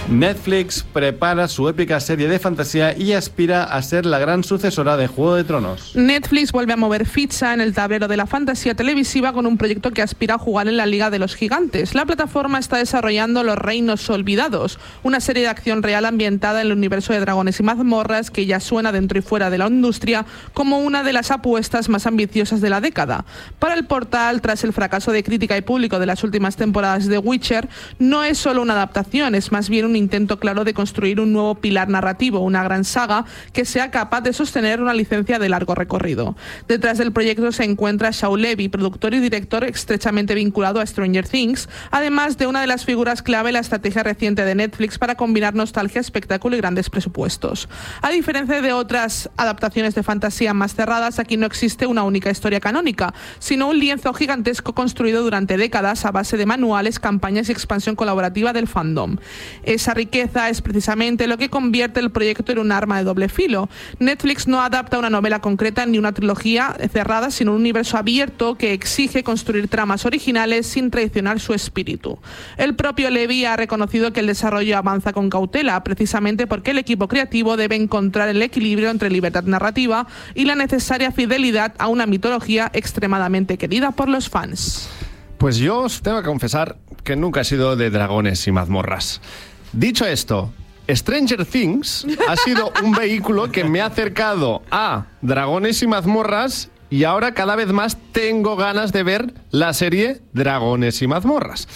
Netflix prepara su épica serie de fantasía y aspira a ser la gran sucesora de Juego de Tronos. Netflix vuelve a mover ficha en el tablero de la fantasía televisiva con un proyecto que aspira a jugar en la Liga de los Gigantes. La plataforma está desarrollando Los Reinos Olvidados, una serie de acción real ambientada en el universo de Dragones y Mazmorras que ya suena dentro y fuera de la industria como una de las apuestas más ambiciosas de la década. Para el portal, tras el fracaso de crítica y público de las últimas temporadas de Witcher, no es solo una adaptación, es más bien un intento claro de construir un nuevo pilar narrativo, una gran saga que sea capaz de sostener una licencia de largo recorrido. Detrás del proyecto se encuentra Shawn Levy, productor y director estrechamente vinculado a Stranger Things, además de una de las figuras clave en la estrategia reciente de Netflix para combinar nostalgia, espectáculo y grandes presupuestos. A diferencia de otras adaptaciones de fantasía más cerradas, aquí no existe una única historia canónica, sino un lienzo gigantesco construido durante décadas a base de manuales, campañas y expansión colaborativa del fandom. Esa riqueza es precisamente lo que convierte el proyecto en un arma de doble filo. Netflix no adapta una novela concreta ni una trilogía cerrada, sino un universo abierto que exige construir tramas originales sin traicionar su espíritu. El propio Levy ha reconocido que el desarrollo avanza con cautela, precisamente porque el equipo creativo debe encontrar el equilibrio entre libertad narrativa y la necesaria fidelidad a una mitología extremadamente querida por los fans. Pues yo os tengo que confesar que nunca he sido de dragones y mazmorras. Dicho esto, Stranger Things ha sido un vehículo que me ha acercado a dragones y mazmorras y ahora cada vez más tengo ganas de ver la serie Dragones y Mazmorras.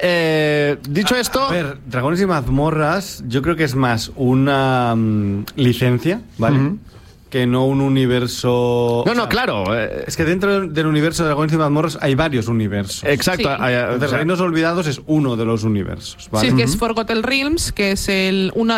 Dicho esto... A ver, Dragones y Mazmorras yo creo que es más una licencia, ¿vale? Uh-huh. Que no un universo... No, claro. Es que dentro del universo de Dragones y Mazmorras hay varios universos. Exacto. Sí. Entonces, Reinos Olvidados es uno de los universos, ¿vale? Sí, que es Forgotten Realms, que es una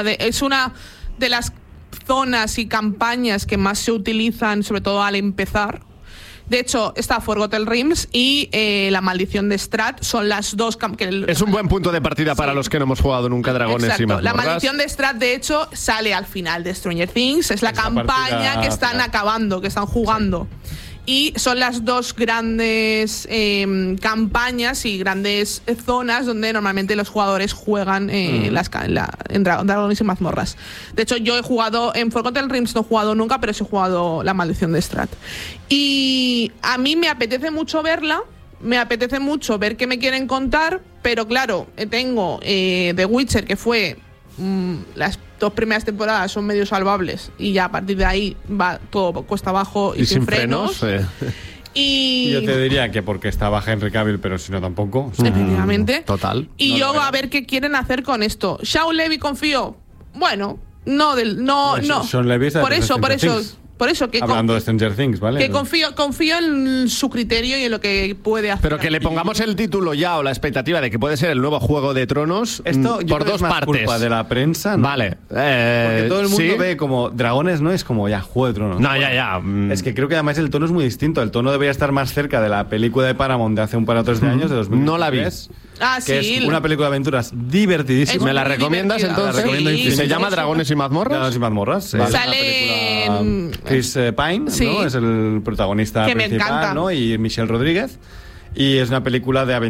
de las zonas y campañas que más se utilizan, sobre todo al empezar. De hecho, está Forgotten Realms y La Maldición de Strahd son las dos... Es un buen punto de partida para los que no hemos jugado nunca Dragones y Mazmorras. La Maldición de Strahd, de hecho, sale al final de Stranger Things. Es la campaña que están acabando, que están jugando. Sí. Y son las dos grandes campañas y grandes zonas donde normalmente los jugadores juegan en Dragones y Mazmorras. De hecho, yo he jugado en Forgotten Realms, no he jugado nunca, pero sí he jugado La Maldición de Strahd. Y a mí me apetece mucho verla, me apetece mucho ver qué me quieren contar, pero claro, tengo The Witcher, que fue... las dos primeras temporadas son medio salvables y ya a partir de ahí va todo cuesta abajo y sin frenos. Y yo te diría que porque estaba Henry Cavill, pero si no tampoco. Efectivamente. Total. Y no yo a ver qué quieren hacer con esto. Shawn Levy confío. Bueno, no. Shawn Levy está por eso que hablando de Stranger Things, ¿vale? Que confío en su criterio y en lo que puede hacer. Pero que le pongamos el título ya o la expectativa de que puede ser el nuevo Juego de Tronos. Esto yo por dos partes. Culpa de la prensa, ¿no? Vale. Porque todo el mundo ve como dragones, ¿no? Es como ya Juego de Tronos. No, ya. Es que creo que además el tono es muy distinto. El tono debería estar más cerca de la película de Paramount de hace un par o tres de años, de 2003. No la vi. Que es una película de aventuras divertidísima. ¿Me la recomiendas entonces? Sí. ¿Se llama Dragones y Mazmorras? Dragones y Mazmorras. Vale. Sale Chris Pine, sí, ¿no? Es el protagonista que principal, me encanta, ¿no? Y Michelle Rodríguez. Y es una película de aventuras